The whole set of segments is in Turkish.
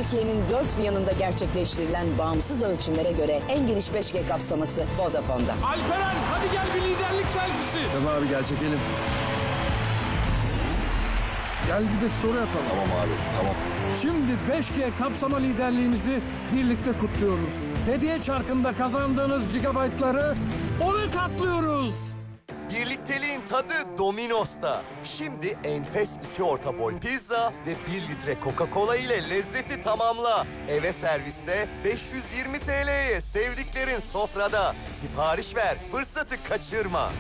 Türkiye'nin dört bir yanında gerçekleştirilen bağımsız ölçümlere göre en geniş 5G kapsaması Vodafone'da. Alperen hadi gel bir liderlik selfisi. Tamam abi gel çekelim. Gel bir de story atalım. Tamam abi, tamam. Şimdi 5G kapsama liderliğimizi birlikte kutluyoruz. Hediye çarkında kazandığınız gigabaytları 10'a katlıyoruz. Birlikteliğin tadı Domino's'ta. Şimdi enfes 2 orta boy pizza ve 1 litre Coca-Cola ile lezzeti tamamla. Eve serviste 520 TL'ye sevdiklerin sofrada. Sipariş ver, fırsatı kaçırma.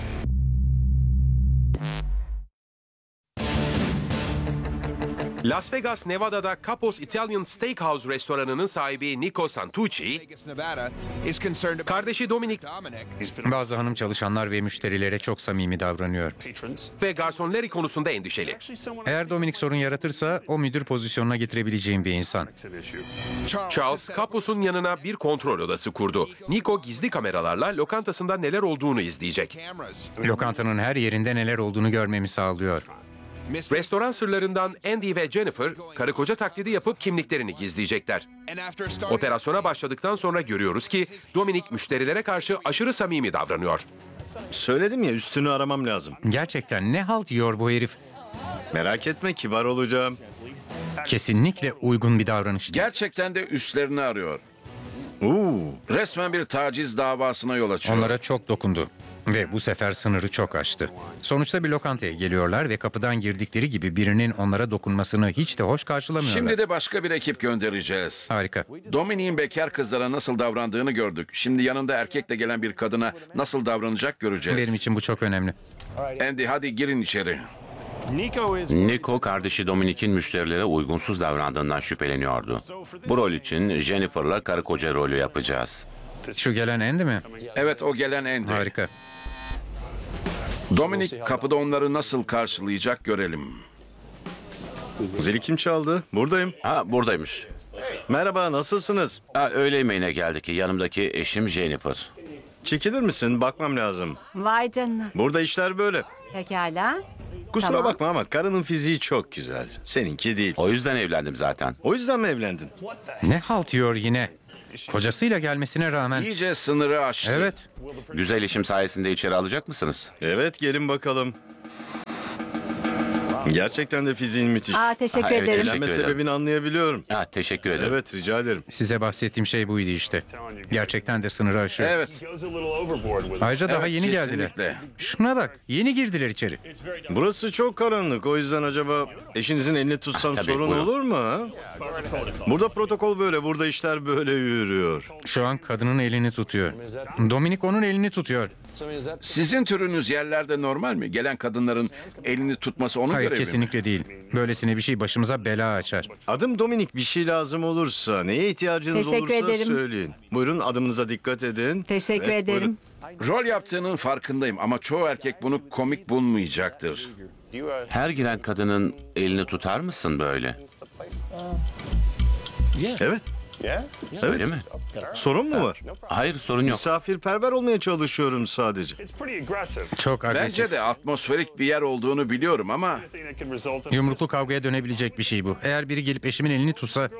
Las Vegas, Nevada'da Capos Italian Steakhouse restoranının sahibi Nico Santucci, kardeşi Dominic Bazı hanım çalışanlar ve müşterilere çok samimi davranıyor. ve garson Larry konusunda endişeli. Eğer Dominic sorun yaratırsa o müdür pozisyonuna getirebileceğim bir insan. Charles, Capos'un yanına bir kontrol odası kurdu. Nico gizli kameralarla lokantasında neler olduğunu izleyecek. Lokantanın her yerinde neler olduğunu görmemi sağlıyor. Restoran sırlarından Andy ve Jennifer, karı koca taklidi yapıp kimliklerini gizleyecekler. Operasyona başladıktan sonra görüyoruz ki Dominic müşterilere karşı aşırı samimi davranıyor. Söyledim ya, üstünü aramam lazım. Gerçekten ne halt yiyor bu herif? Merak etme, kibar olacağım. Kesinlikle uygun bir davranış değil. Gerçekten de üstlerini arıyor. Resmen bir taciz davasına yol açıyor. Onlara çok dokundu. Ve bu sefer sınırı çok aştı. Sonuçta bir lokantaya geliyorlar ve kapıdan girdikleri gibi birinin onlara dokunmasını hiç de hoş karşılamıyorlar. Şimdi de başka bir ekip göndereceğiz. Harika. Dominic'in bekar kızlara nasıl davrandığını gördük. Şimdi yanında erkekle gelen bir kadına nasıl davranacak göreceğiz. Benim için bu çok önemli. Andy hadi girin içeri. Nico, kardeşi Dominic'in müşterilere uygunsuz davrandığından şüpheleniyordu. Bu rol için Jennifer'la karı koca rolü yapacağız. Şu gelen Andy mi? Evet, o gelen Andy. Harika. Dominic kapıda onları nasıl karşılayacak görelim. Zili kim çaldı? Buradayım. Ha, buradaymış. Merhaba, nasılsınız? Ha, öğle yemeğine geldik. Yanımdaki eşim Jennifer. Çekilir misin? Bakmam lazım. Vay canına. Burada işler böyle. Pekala. Kusura Tamam. bakma ama karının fiziği çok güzel. Seninki değil. O yüzden evlendim zaten. O yüzden mi evlendin? Ne halt yiyor yine? Kocasıyla gelmesine rağmen. İyice sınırı aştı. Evet. Güzel işim sayesinde içeri alacak mısınız? Evet, gelin bakalım. Gerçekten de fiziğin müthiş. Teşekkür Ha, evet, ederim. teşekkür Evlenme ederim. sebebini anlayabiliyorum. Ha, teşekkür ederim. Evet, rica ederim. Size bahsettiğim şey buydu işte. Gerçekten de sınırı aşıyor. Evet. Ayrıca daha Evet, yeni kesinlikle. geldiler. Şuna bak, yeni girdiler içeri. Burası çok karanlık. O yüzden acaba eşinizin elini tutsam Tabii, sorun buyurun. olur mu? Ha? Burada protokol böyle. Burada işler böyle yürüyor. Şu an kadının elini tutuyor. Dominic onun elini tutuyor. Sizin türünüz yerlerde normal mi? Gelen kadınların elini tutması onun Hayır, görevi mi? kesinlikle değil. Böylesine bir şey başımıza bela açar. Adım Dominik. Bir şey lazım olursa, neye ihtiyacınız Teşekkür olursa ederim. söyleyin. Buyurun, adımınıza dikkat edin. Teşekkür Evet, ederim. buyurun. Rol yaptığının farkındayım ama çoğu erkek bunu komik bulmayacaktır. Her giren kadının elini tutar mısın böyle? Evet. Öyle mi? Sorun mu var? Hayır, sorun yok. Misafirperver olmaya çalışıyorum sadece. Çok agresif. Bence de atmosferik bir yer olduğunu biliyorum ama Yumruklu kavgaya dönebilecek bir şey bu. Eğer biri gelip eşimin elini tutsa...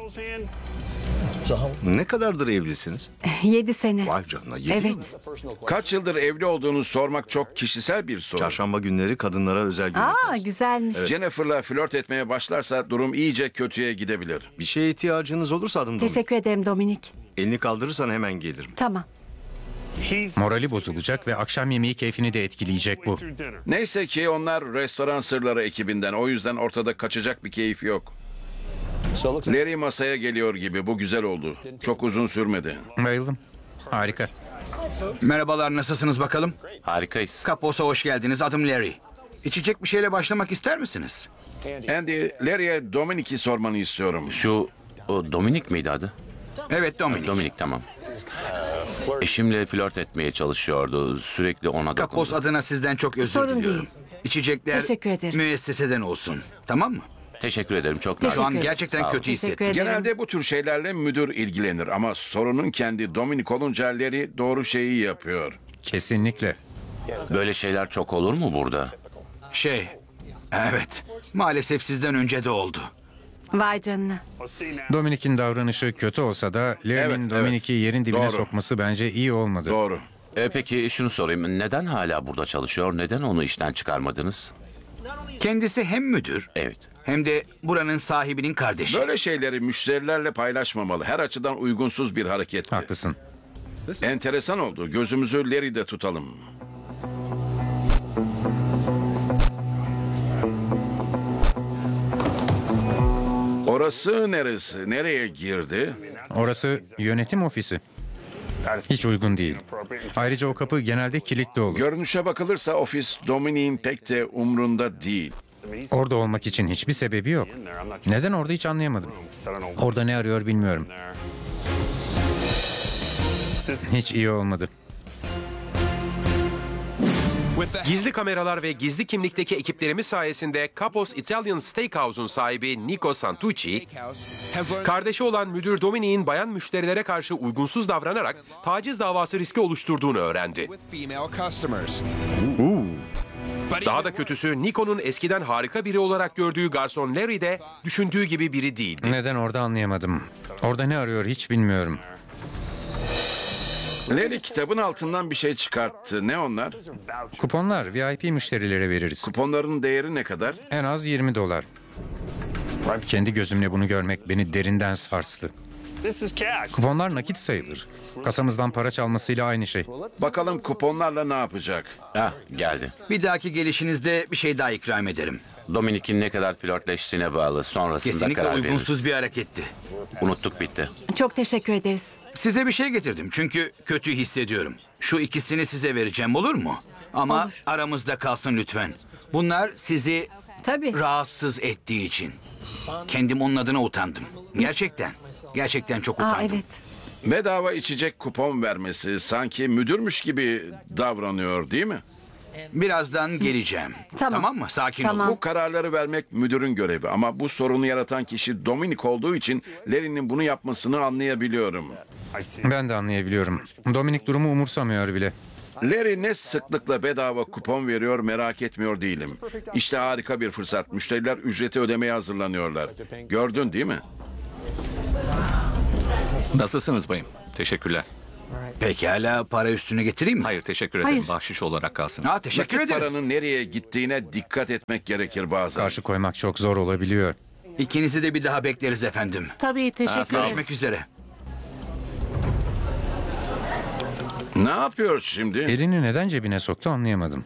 Ne kadardır evlisiniz? 7 sene. Vay canına, 7 Evet. mi? kaç yıldır evli olduğunu sormak çok kişisel bir soru. Çarşamba günleri kadınlara özel gün. Güzelmiş. Jennifer'la flört etmeye başlarsa durum iyice kötüye gidebilir. Bir şeye ihtiyacınız olursa adım Dominik. Teşekkür ederim Dominik. Elini kaldırırsan hemen gelirim. Tamam. Morali bozulacak ve akşam yemeği keyfini de etkileyecek bu. Neyse ki onlar restoran sırları ekibinden. O yüzden ortada kaçacak bir keyif yok. Larry masaya geliyor gibi. Bu güzel oldu. Çok uzun sürmedi. Bayıldım. Harika. Merhabalar, nasılsınız bakalım? Harikayız. Kapos'a hoş geldiniz. Adım Larry. İçecek bir şeyle başlamak ister misiniz? Andy, Larry'e Dominic'i sormanı istiyorum. O Dominic miydi adı? Evet, Dominic. Dominic, tamam. Eşimle flört etmeye çalışıyordu. Sürekli ona Kapos dokundu. adına sizden çok özür Sorun diliyorum. değil. İçecekler Teşekkür ederim. müesseseden olsun. Tamam mı? Teşekkür ederim, çok Şu nazik. an ederim. gerçekten Sağ olun. kötü Teşekkür hissettim. ederim. Genelde bu tür şeylerle müdür ilgilenir ama sorunun kendi Dominic olunca Larry doğru şeyi yapıyor. Kesinlikle. Böyle şeyler çok olur mu burada? Evet. Maalesef sizden önce de oldu. Vay canına. Dominik'in davranışı kötü olsa da Larry'nin Evet, Dominik'i yerin dibine Doğru. sokması bence iyi olmadı. Doğru. Peki şunu sorayım. Neden hala burada çalışıyor? Neden onu işten çıkarmadınız? Kendisi hem müdür Evet. hem de buranın sahibinin kardeşi. Böyle şeyleri müşterilerle paylaşmamalı. Her açıdan uygunsuz bir hareket. Haklısın. Enteresan oldu. Gözümüzü Larry'de tutalım. Orası neresi? Nereye girdi? Orası yönetim ofisi. Hiç uygun değil. Ayrıca o kapı genelde kilitli olur. Görünüşe bakılırsa ofis Dominik'in pek de umrunda değil. Orada olmak için hiçbir sebebi yok. Neden orada hiç anlayamadım. Orada ne arıyor bilmiyorum. Hiç iyi olmadı. Gizli kameralar ve gizli kimlikteki ekiplerimiz sayesinde Capos Italian Steakhouse'un sahibi Nico Santucci, kardeşi olan müdür Dominik'in bayan müşterilere karşı uygunsuz davranarak taciz davası riski oluşturduğunu öğrendi. Daha da kötüsü Nico'nun eskiden harika biri olarak gördüğü garson Larry de düşündüğü gibi biri değildi. Neden orada anlayamadım. Orada ne arıyor hiç bilmiyorum. Larry kitabın altından bir şey çıkarttı. Ne onlar? Kuponlar VIP müşterilere veririz. Kuponların değeri ne kadar? En az $20. Kendi gözümle bunu görmek beni derinden sarstı. Kuponlar nakit sayılır. Kasamızdan para çalmasıyla aynı şey. Bakalım kuponlarla ne yapacak? Geldi. Bir dahaki gelişinizde bir şey daha ikram ederim. Dominik'in ne kadar flörtleştiğine bağlı. Sonrasında Kesinlikle karar uygunsuz veririz. bir hareketti. Unuttuk, bitti. Çok teşekkür ederiz. Size bir şey getirdim çünkü kötü hissediyorum. Şu ikisini size vereceğim, olur mu? Ama Olur. aramızda kalsın lütfen. Bunlar sizi Tabii. rahatsız ettiği için. Kendim onun adına utandım. Gerçekten. Gerçekten çok utandım. Evet. Bedava içecek kupon vermesi sanki müdürmüş gibi davranıyor değil mi? Birazdan geleceğim. Tamam. Mı? Sakin Tamam. olun. Bu kararları vermek müdürün görevi ama bu sorunu yaratan kişi Dominik olduğu için Larry'nin bunu yapmasını anlayabiliyorum. Ben de anlayabiliyorum. Dominik durumu umursamıyor bile. Larry ne sıklıkla bedava kupon veriyor merak etmiyor değilim. İşte harika bir fırsat. Müşteriler ücreti ödemeye hazırlanıyorlar. Gördün değil mi? Nasılsınız bayım? Teşekkürler. Pekala, para üstüne getireyim mi? Hayır, teşekkür ederim. Bahşiş olarak kalsın. Teşekkür Nakit ederim. paranın nereye gittiğine dikkat etmek gerekir bazen. Karşı koymak çok zor olabiliyor. İkinizi de bir daha bekleriz efendim. Tabii teşekkür Görüşmek üzere. Ne yapıyor şimdi? Elini neden cebine soktu anlayamadım.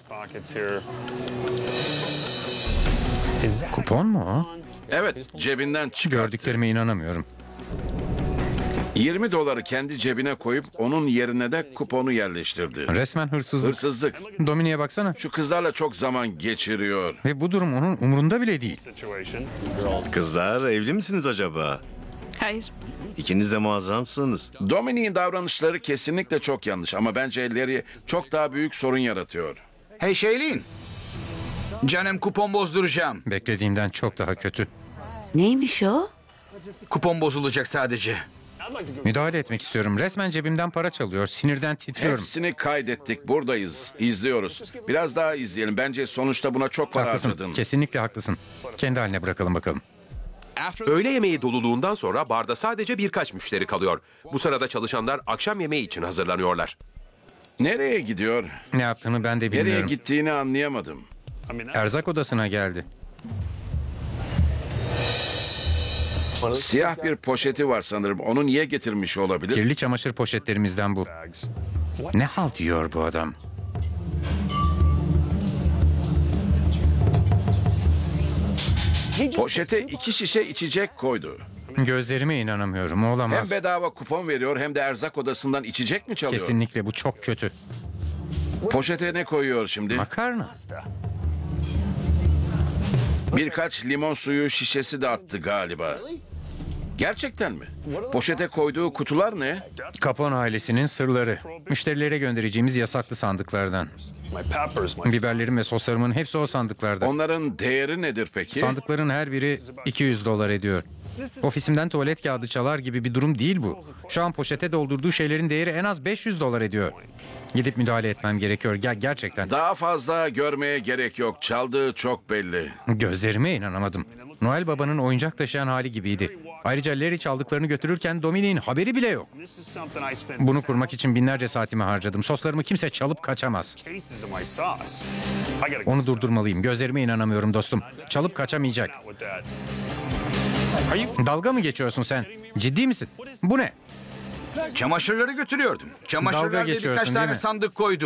Kupon mu o? Evet, cebinden çıkarttı. Gördüklerime inanamıyorum. $20 kendi cebine koyup onun yerine de kuponu yerleştirdi. Resmen hırsızlık. Hırsızlık. Dominik'e baksana. Şu kızlarla çok zaman geçiriyor. Ve bu durum onun umurunda bile değil. Kızlar, evli misiniz acaba? Hayır. İkiniz de muazzamsınız. Dominik'in davranışları kesinlikle çok yanlış ama bence Larry çok daha büyük sorun yaratıyor. Hey Shailene. Canım, kupon bozduracağım. Beklediğimden çok daha kötü. Neymiş o? Kupon bozulacak sadece. Müdahale etmek istiyorum. Resmen cebimden para çalıyor. Sinirden titriyorum. Hepsini kaydettik. Buradayız. İzliyoruz. Biraz daha izleyelim. Bence sonuçta buna çok para Haklısın. harcadın. Kesinlikle haklısın. Kendi haline bırakalım bakalım. Öğle yemeği doluluğundan sonra barda sadece birkaç müşteri kalıyor. Bu sırada çalışanlar akşam yemeği için hazırlanıyorlar. Nereye gidiyor? Ne yaptığını ben de Nereye bilmiyorum. gittiğini anlayamadım. Erzak odasına geldi. Siyah bir poşeti var sanırım. Onu niye getirmiş olabilir? Kirli çamaşır poşetlerimizden bu. Ne halt yiyor bu adam? Poşete 2 şişe içecek koydu. Gözlerime inanamıyorum. Hem Olamaz. bedava kupon veriyor hem de erzak odasından içecek mi çalıyor? Kesinlikle bu çok kötü. Poşete ne koyuyor şimdi? Makarna. Birkaç limon suyu şişesi de attı galiba. Gerçekten mi? Poşete koyduğu kutular ne? Capone ailesinin sırları. Müşterilere göndereceğimiz yasaklı sandıklardan. Biberlerim ve soslarımın hepsi o sandıklarda. Onların değeri nedir peki? Sandıkların her biri $200 ediyor. Ofisimden tuvalet kağıdı çalar gibi bir durum değil bu. Şu an poşete doldurduğu şeylerin değeri en az $500 ediyor. Gidip müdahale etmem gerekiyor. Gerçekten. Daha fazla görmeye gerek yok. Çaldığı çok belli. Gözlerime inanamadım. Noel Baba'nın oyuncak taşıyan hali gibiydi. Ayrıca Larry çaldıklarını götürürken Dominic'in haberi bile yok. Bunu kurmak için binlerce saatimi harcadım. Soslarımı kimse çalıp kaçamaz. Onu durdurmalıyım. Gözlerime inanamıyorum dostum. Çalıp kaçamayacak. Dalga mı geçiyorsun sen? Ciddi misin? Bu ne? Çamaşırları götürüyordum. Dalga Çamaşırlar ve geçiyorsun, birkaç değil tane mi? sandık koydum.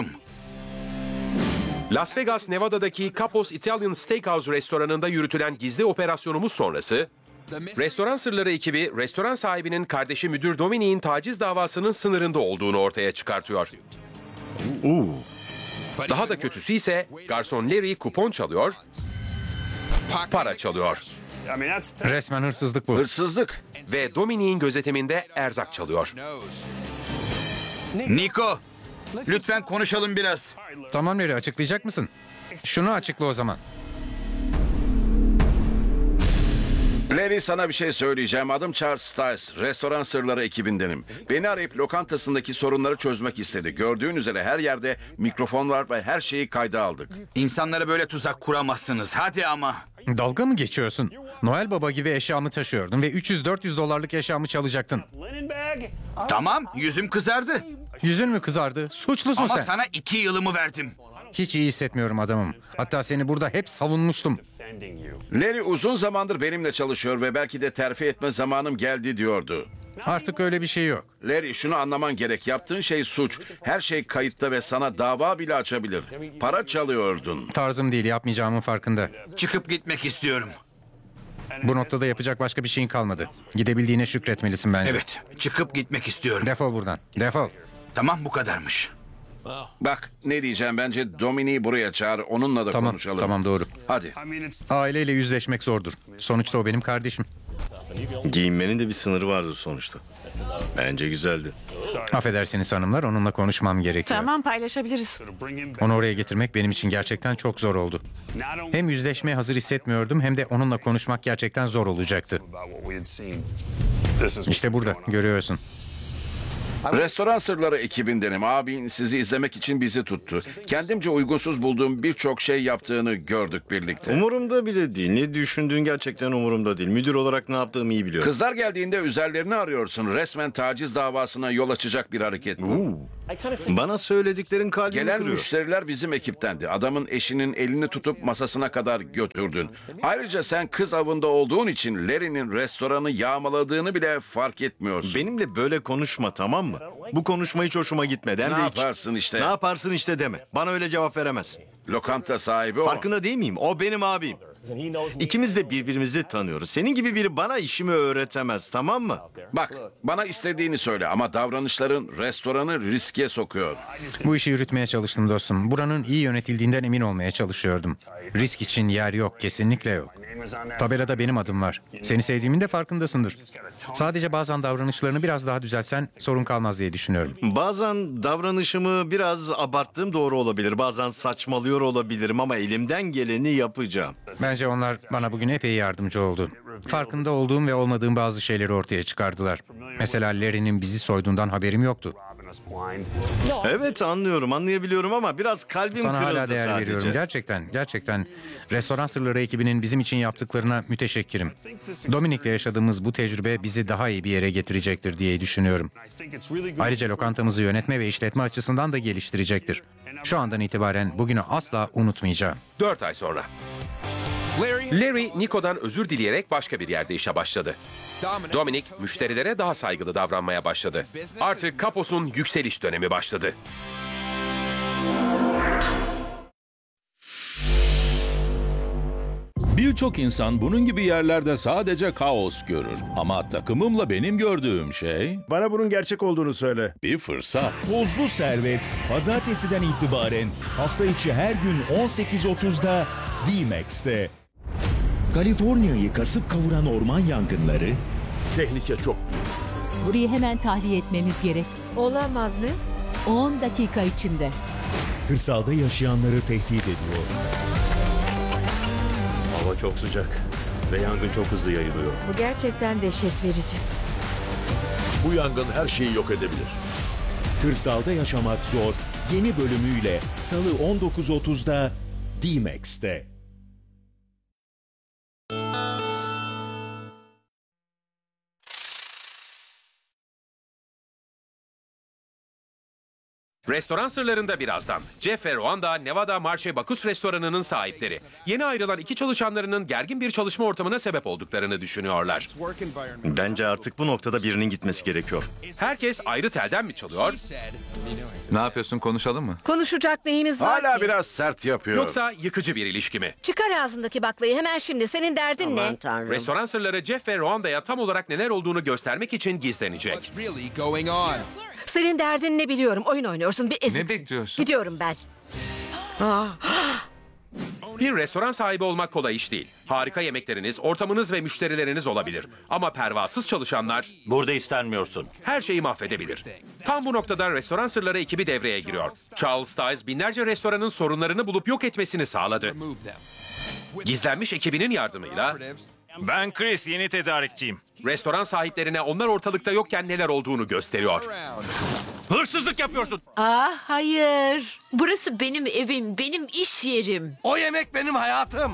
Las Vegas, Nevada'daki Capos Italian Steakhouse restoranında yürütülen gizli operasyonumuz sonrası, restoran sırları ekibi, restoran sahibinin kardeşi müdür Dominic'in taciz davasının sınırında olduğunu ortaya çıkartıyor. Daha da kötüsü ise garson Larry kupon çalıyor, para çalıyor Resmen hırsızlık bu. Hırsızlık. ve Dominic'in gözetiminde erzak çalıyor. Niko, lütfen konuşalım biraz. Tamam Larry, açıklayacak mısın? Şunu açıkla o zaman. Larry, sana bir şey söyleyeceğim. Adım Charles Stiles. Restoran sırları ekibindenim. Beni arayıp lokantasındaki sorunları çözmek istedi. Gördüğün üzere her yerde mikrofon var ve her şeyi kayda aldık. İnsanlara böyle tuzak kuramazsınız. Hadi ama. Dalga mı geçiyorsun? Noel Baba gibi eşyamı taşıyordun ve 300-400 dolarlık eşyamı çalacaktın. Tamam, yüzüm kızardı. Yüzün mü kızardı? Suçlusun Ama sen. sana 2 yılımı verdim. Hiç iyi hissetmiyorum adamım. Hatta seni burada hep savunmuştum. Larry uzun zamandır benimle çalışıyor ve belki de terfi etme zamanım geldi diyordu. Artık öyle bir şey yok. Larry, şunu anlaman gerek. Yaptığın şey suç. Her şey kayıtta ve sana dava bile açabilir. Para çalıyordun. Tarzım değil, yapmayacağımın farkında. Çıkıp gitmek istiyorum. Bu noktada yapacak başka bir şeyin kalmadı. Gidebildiğine şükretmelisin bence. Evet, çıkıp gitmek istiyorum. Defol buradan, defol. Tamam, bu kadarmış. Bak, ne diyeceğim, bence Dominic'i buraya çağır, onunla da Tamam, konuşalım. tamam, doğru. Hadi. Aileyle yüzleşmek zordur. Sonuçta o benim kardeşim. Giyinmenin de bir sınırı vardır sonuçta. Bence güzeldi. Affedersiniz hanımlar, onunla konuşmam gerekiyor. Tamam, paylaşabiliriz. Onu oraya getirmek benim için gerçekten çok zor oldu. Hem yüzleşmeye hazır hissetmiyordum hem de onunla konuşmak gerçekten zor olacaktı. İşte burada, görüyorsun. Restoran sırları ekibindenim. Abin sizi izlemek için bizi tuttu. Kendimce uygunsuz bulduğum birçok şey yaptığını gördük birlikte. Umurumda bile değil. Ne düşündüğün gerçekten umurumda değil. Müdür olarak ne yaptığımı iyi biliyorum. Kızlar geldiğinde üzerlerini arıyorsun. Resmen taciz davasına yol açacak bir hareket bu. Bana söylediklerin kalbimi Gelen kırıyor. müşteriler bizim ekiptendi. Adamın eşinin elini tutup masasına kadar götürdün. Ayrıca sen kız avında olduğun için Larry'nin restoranı yağmaladığını bile fark etmiyorsun. Benimle böyle konuşma, tamam mı? Bu konuşma hiç hoşuma gitmedi. Hem Ne de hiç. yaparsın işte? Ne yaparsın işte deme. Bana öyle cevap veremezsin. Lokanta sahibi o. Farkında değil miyim? O benim abim. İkimiz de birbirimizi tanıyoruz. Senin gibi biri bana işimi öğretemez, tamam mı? Bak, bana istediğini söyle ama davranışların restoranı riske sokuyor. Bu işi yürütmeye çalıştım dostum. Buranın iyi yönetildiğinden emin olmaya çalışıyordum. Risk için yer yok, kesinlikle yok. Tabelada benim adım var. Seni sevdiğimin de farkındasındır. Sadece bazen davranışlarını biraz daha düzelsen sorun kalmaz diye düşünüyorum. Bazen davranışımı biraz abarttığım doğru olabilir. Bazen saçmalıyor olabilirim ama elimden geleni yapacağım. Bence onlar bana bugün epey yardımcı oldu. Farkında olduğum ve olmadığım bazı şeyleri ortaya çıkardılar. Mesela Larry'nin bizi soyduğundan haberim yoktu. Evet, anlayabiliyorum ama biraz kalbim Sana kırıldı hala değer sadece. veriyorum. Gerçekten. Restoran sırları ekibinin bizim için yaptıklarına müteşekkirim. Dominic'le yaşadığımız bu tecrübe bizi daha iyi bir yere getirecektir diye düşünüyorum. Ayrıca lokantamızı yönetme ve işletme açısından da geliştirecektir. Şu andan itibaren bugünü asla unutmayacağım. 4 ay sonra. Larry, Nico'dan özür dileyerek başka bir yerde işe başladı. Dominic, müşterilere daha saygılı davranmaya başladı. Artık Capos'un yükseliş dönemi başladı. Birçok insan bunun gibi yerlerde sadece kaos görür. Ama takımımla benim gördüğüm şey Bana bunun gerçek olduğunu söyle. bir fırsat. Tozlu Servet, pazartesiden itibaren hafta içi her gün 18.30'da D-Max'te. Kaliforniya'yı kasıp kavuran orman yangınları... Tehlike çok. Burayı hemen tahliye etmemiz gerek. Olamaz mı? 10 dakika içinde. Kırsalda yaşayanları tehdit ediyor. Hava çok sıcak ve yangın çok hızlı yayılıyor. Bu gerçekten dehşet verici. Bu yangın her şeyi yok edebilir. Kırsalda yaşamak zor, yeni bölümüyle Salı 19.30'da D-Max'te. Restoran sırlarında birazdan. Jeff ve Rwanda, Nevada Marche Bacchus restoranının sahipleri. Yeni ayrılan iki çalışanlarının gergin bir çalışma ortamına sebep olduklarını düşünüyorlar. Bence artık bu noktada birinin gitmesi gerekiyor. Herkes ayrı telden mi çalıyor? Ne yapıyorsun, konuşalım mı? Konuşacak neyimiz var Hala ki? biraz sert yapıyor. Yoksa yıkıcı bir ilişki mi? Çıkar ağzındaki baklayı hemen şimdi. Senin derdin ne? Restoran sırları Jeff ve Rwanda'ya tam olarak neler olduğunu göstermek için gizlenecek. Senin derdin ne biliyorum. Oyun oynuyorsun. Bir ezik. Ne bekliyorsun? Gidiyorum ben. Bir restoran sahibi olmak kolay iş değil. Harika yemekleriniz, ortamınız ve müşterileriniz olabilir. Ama pervasız çalışanlar Burada istenmiyorsun. her şeyi mahvedebilir. Tam bu noktada Restoran Sırları ekibi devreye giriyor. Charles Stiles binlerce restoranın sorunlarını bulup yok etmesini sağladı. Gizlenmiş ekibinin yardımıyla Ben Chris, yeni tedarikçiyim. restoran sahiplerine onlar ortalıkta yokken neler olduğunu gösteriyor. Hırsızlık yapıyorsun. Hayır. Burası benim evim, benim iş yerim. O yemek benim hayatım.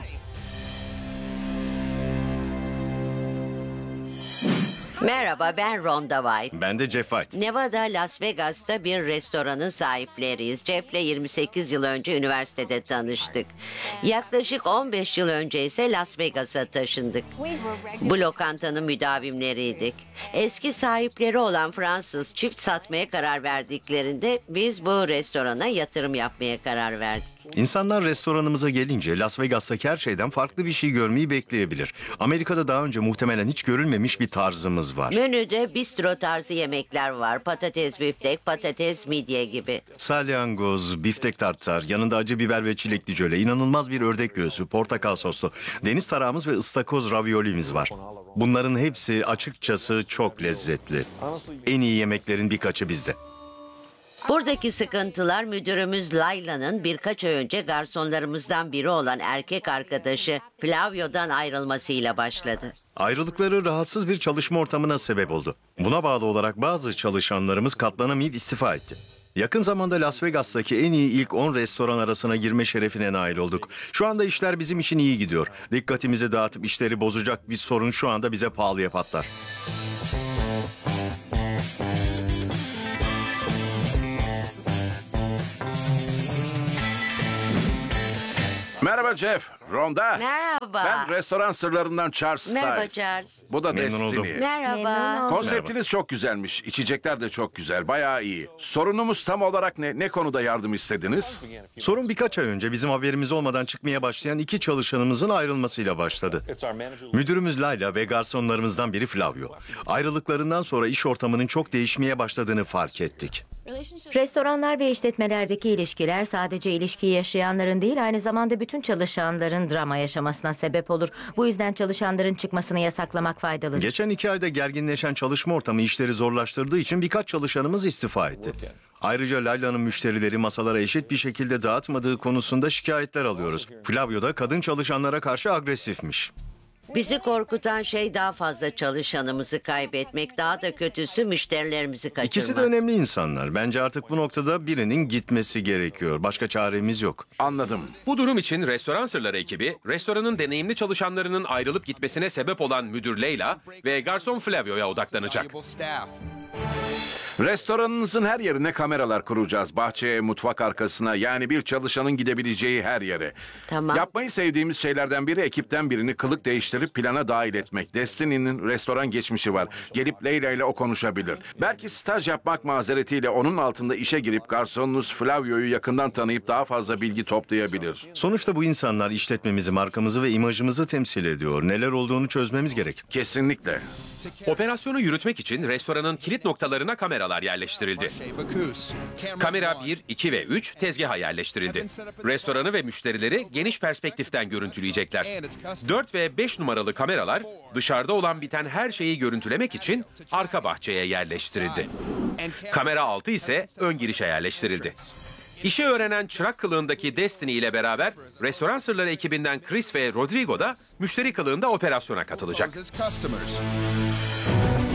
Merhaba, ben Rhonda White. Ben de Jeff White. Nevada, Las Vegas'ta bir restoranın sahipleriyiz. Jeff'le 28 yıl önce üniversitede tanıştık. Yaklaşık 15 yıl önce ise Las Vegas'a taşındık. Bu lokantanın müdavimleriydik. Eski sahipleri olan Fransız çift satmaya karar verdiklerinde biz bu restorana yatırım yapmaya karar verdik. İnsanlar restoranımıza gelince Las Vegas'taki her şeyden farklı bir şey görmeyi bekleyebilir. Amerika'da daha önce muhtemelen hiç görülmemiş bir tarzımız var. Menüde bistro tarzı yemekler var. Patates biftek, patates midye gibi. Salyangoz, biftek tartar, yanında acı biber ve çilekli jöle, inanılmaz bir ördek göğsü, portakal soslu, deniz tarağımız ve ıstakoz raviolimiz var. Bunların hepsi açıkçası çok lezzetli. En iyi yemeklerin birkaçı bizde. Buradaki sıkıntılar müdürümüz Layla'nın birkaç ay önce garsonlarımızdan biri olan erkek arkadaşı Flavio'dan ayrılmasıyla başladı. Ayrılıkları rahatsız bir çalışma ortamına sebep oldu. Buna bağlı olarak bazı çalışanlarımız katlanamayıp istifa etti. Yakın zamanda Las Vegas'taki en iyi ilk 10 restoran arasına girme şerefine nail olduk. Şu anda işler bizim için iyi gidiyor. Dikkatimizi dağıtıp işleri bozacak bir sorun şu anda bize pahalıya patlar. Merhaba Jeff, Rhonda. Merhaba. Ben restoran sırlarından Charles Stiles. Merhaba Charles. Bu da Memnun Destiny. oldum. Merhaba. Konseptiniz çok güzelmiş. İçecekler de çok güzel, bayağı iyi. Sorunumuz tam olarak ne? Ne konuda yardım istediniz? Sorun birkaç ay önce bizim haberimiz olmadan çıkmaya başlayan iki çalışanımızın ayrılmasıyla başladı. Müdürümüz Layla ve garsonlarımızdan biri Flavio. Ayrılıklarından sonra iş ortamının çok değişmeye başladığını fark ettik. Restoranlar ve işletmelerdeki ilişkiler sadece ilişkiyi yaşayanların değil, aynı zamanda bütün çalışanların drama yaşamasına sebep olur. Bu yüzden çalışanların çıkmasını yasaklamak faydalıdır. Geçen 2 ayda gerginleşen çalışma ortamı işleri zorlaştırdığı için birkaç çalışanımız istifa etti. Ayrıca Layla'nın müşterileri masalara eşit bir şekilde dağıtmadığı konusunda şikayetler alıyoruz. Flavio da kadın çalışanlara karşı agresifmiş. Bizi korkutan şey daha fazla çalışanımızı kaybetmek, daha da kötüsü müşterilerimizi kaçırmak. İkisi de önemli insanlar. Bence artık bu noktada birinin gitmesi gerekiyor. Başka çaremiz yok. Anladım. Bu durum için Restoran Sırları ekibi, restoranın deneyimli çalışanlarının ayrılıp gitmesine sebep olan müdür Leyla ve garson Flavio'ya odaklanacak. Restoranınızın her yerine kameralar kuracağız. Bahçeye, mutfak arkasına, yani bir çalışanın gidebileceği her yere. Tamam. Yapmayı sevdiğimiz şeylerden biri ekipten birini kılık değiştirip plana dahil etmek. Destiny'nin restoran geçmişi var. Gelip Leyla ile o konuşabilir. Belki staj yapmak mazeretiyle onun altında işe girip garsonunuz Flavio'yu yakından tanıyıp daha fazla bilgi toplayabilir. Sonuçta bu insanlar işletmemizi, markamızı ve imajımızı temsil ediyor. Neler olduğunu çözmemiz gerek. Kesinlikle. Operasyonu yürütmek için restoranın kilit noktalarına kameralar yerleştirildi. Kamera 1, 2 ve 3 tezgaha yerleştirildi. Restoranı ve müşterileri geniş perspektiften görüntüleyecekler. 4 ve 5 numaralı kameralar dışarıda olan biten her şeyi görüntülemek için arka bahçeye yerleştirildi. Kamera 6 ise ön girişe yerleştirildi. İşi öğrenen çırak kılığındaki Destiny ile beraber Restoran Sırları ekibinden Chris ve Rodrigo da müşteri kılığında operasyona katılacak.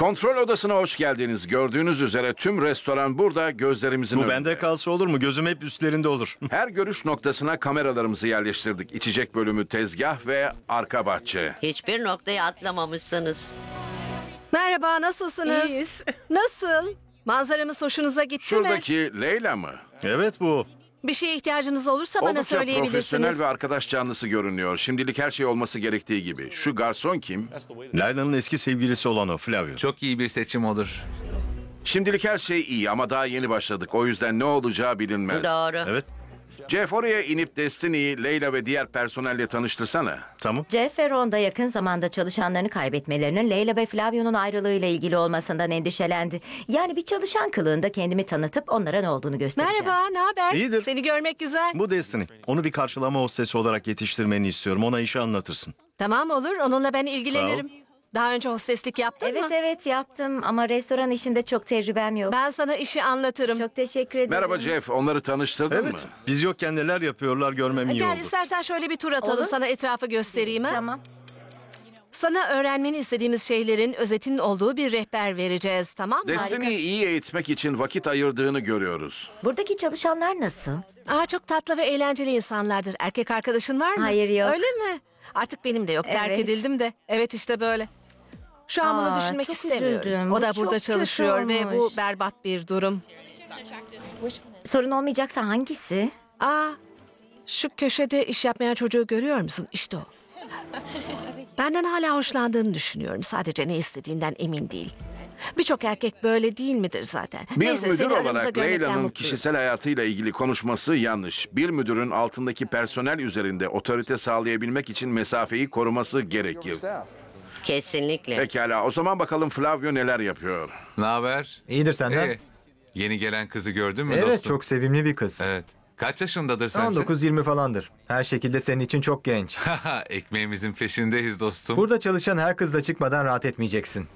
Kontrol odasına hoş geldiniz. Gördüğünüz üzere tüm restoran burada gözlerimizin Bu önünde. bende kalsa olur mu? Gözüm hep üstlerinde olur. Her görüş noktasına kameralarımızı yerleştirdik. İçecek bölümü, tezgah ve arka bahçe. Hiçbir noktayı atlamamışsınız. Merhaba, nasılsınız? İyiyiz. Nasıl? Manzaramız hoşunuza gitti mi? Şuradaki Leyla mı? Evet bu. Bir şeye ihtiyacınız olursa bana Oldukça profesyonel söyleyebilirsiniz. ve arkadaş canlısı görünüyor. Şimdilik her şey olması gerektiği gibi. Şu garson kim? Layla'nın eski sevgilisi olan o, Flavio. Çok iyi bir seçim olur. Şimdilik her şey iyi ama daha yeni başladık. O yüzden ne olacağı bilinmez. Doğru. Evet, Jeff, oraya inip Destiny'yi, Leyla ve diğer personelle tanıştırsana. tamam. Jeff ve Rhonda yakın zamanda çalışanlarını kaybetmelerinin Leyla ve Flavio'nun ayrılığıyla ilgili olmasından endişelendi. Yani bir çalışan kılığında kendimi tanıtıp onlara ne olduğunu göstereceğim. Merhaba, ne haber? İyidir. Seni görmek güzel. Bu Destiny. Onu bir karşılama hostesi olarak yetiştirmeni istiyorum. Ona işi anlatırsın. Tamam olur, onunla ben ilgilenirim. Daha önce hosteslik yaptın mı? Evet yaptım ama restoran işinde çok tecrübem yok. Ben sana işi anlatırım. Çok teşekkür ederim. Merhaba Jeff, onları tanıştırdın mı? Evet, biz yokken neler yapıyorlar görmem iyi Gel oldu. istersen şöyle bir tur atalım, Olur. sana etrafı göstereyim ha? Tamam. Sana öğrenmeni istediğimiz şeylerin özetinin olduğu bir rehber vereceğiz, tamam mı? Destiny'yi iyi eğitmek için vakit ayırdığını görüyoruz. Buradaki çalışanlar nasıl? Çok tatlı ve eğlenceli insanlardır. Erkek arkadaşın var mı? Hayır, yok. Öyle mi? Artık benim de yok. Terk Evet. edildim de. Evet işte böyle. Şu an bunu düşünmek çok istemiyorum. üzüldüm. O Bu da çok burada kötü çalışıyor ve bu olmuş. berbat bir durum. Sorun olmayacaksa hangisi? Şu köşede iş yapmayan çocuğu görüyor musun? İşte o. Benden hala hoşlandığını düşünüyorum. Sadece ne istediğinden emin değil. Birçok erkek böyle değil midir zaten? Bir Neyse, müdür seni aramızda olarak görmekten Leyla'nın mutluyum. kişisel hayatıyla ilgili konuşması yanlış. Bir müdürün altındaki personel üzerinde otorite sağlayabilmek için mesafeyi koruması gerekir. Kesinlikle. Pekala, o zaman bakalım Flavio neler yapıyor. Ne haber? İyidir senden. Yeni gelen kızı gördün mü Evet, dostum? çok sevimli bir kız. Evet. Kaç yaşındadır sence? 19-20 falandır. Her şekilde senin için çok genç. Ekmeğimizin peşindeyiz dostum. Burada çalışan her kızla çıkmadan rahat etmeyeceksin.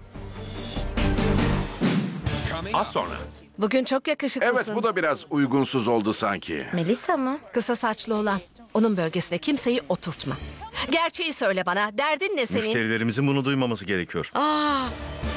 Az sonra. Bugün çok yakışıklısın. Evet, bu da biraz uygunsuz oldu sanki. Melissa mı? Kısa saçlı olan. Onun bölgesine kimseyi oturtma. Gerçeği söyle bana. Derdin ne senin? Müşterilerimizin bunu duymaması gerekiyor.